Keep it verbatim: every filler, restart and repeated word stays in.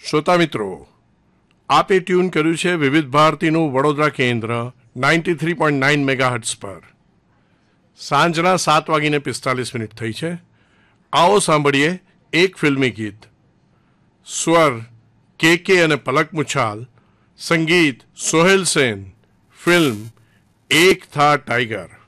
શ્રોતા મિત્રો, આપે ટ્યુન કર્યું છે વિવિધ ભારતીનું વડોદરા કેન્દ્ર ninety three point nine megahertz પર. સાંજના સાત વાગીને પિસ્તાલીસ મિનિટ થઈ છે. આવો સાંભળીએ એક ફિલ્મી ગીત. સ્વર કે કે અને પલક મુછાલ, સંગીત સોહેલ સેન. ફિલ્મ એક થા ટાઈગર.